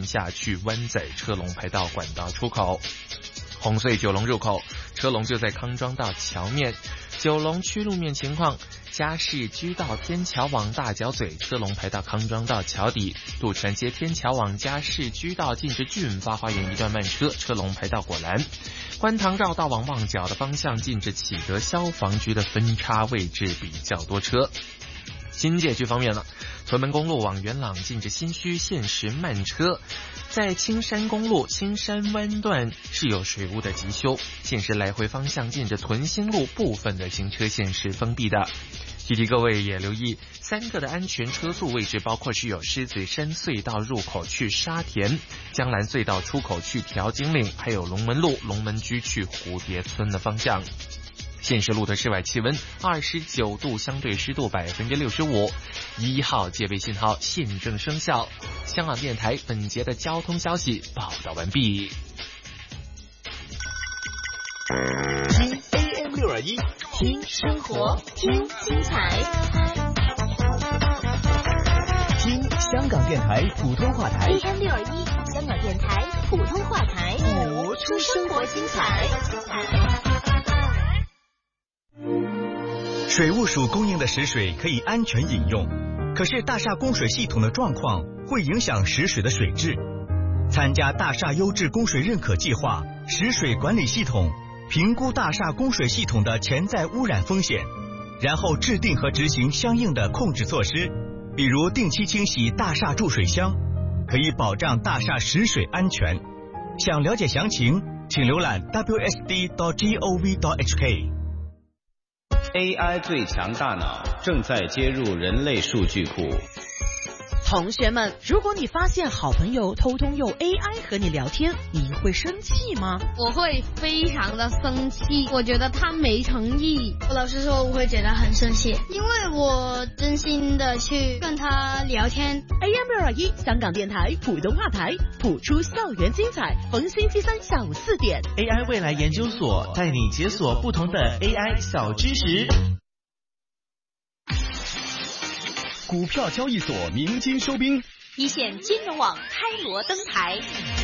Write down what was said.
线下去湾仔车龙排道管道出口。红隧九龙入口，车龙就在康庄道桥面。九龙区路面情况，嘉士居道天桥往大角咀，车龙排到康庄道桥底；渡船街天桥往嘉士居道进至俊发花园一段慢车，车龙排到果栏。观塘绕道往旺角的方向进至启德消防局的分叉位置比较多车。新界区方面呢，屯门公路往元朗进至新墟限时慢车，在青山公路青山湾段是有水污的急修，限时来回方向进至屯兴路部分的行车线是封闭的。提提各位也留意3个的安全车速位置，包括是有狮子山隧道入口去沙田、江南隧道出口去调景岭，还有龙门路龙门居去蝴蝶村的方向。现实路的室外气温29度，相对湿度65%，1号戒备信号现正生效。香港电台本节的交通消息报道完毕。 听 AM621，听生活，听精彩，听香港电台普通话台 AM621，香港电台普通话台， 播出生活精彩。水务署供应的食水可以安全饮用，可是大厦供水系统的状况会影响食水的水质。参加大厦优质供水认可计划，食水管理系统评估大厦供水系统的潜在污染风险，然后制定和执行相应的控制措施，比如定期清洗大厦注水箱，可以保障大厦食水安全。想了解详情，请浏览 wsd.gov.hk。AI 最强大脑正在接入人类数据库。 同学们，如果你发现好朋友偷偷用 AI 和你聊天，你会生气吗？ 我会非常的生气，我觉得他没诚意。 我老实说，我会觉得很生气，因为我真心的去跟他聊天。 AM621香港电台普通话台，谱出校园精彩，逢星期三下午4点。 AI 未来研究所带你解锁不同的 AI 小知识。 股票交易所鸣金收兵， 一线金融网开锣登台。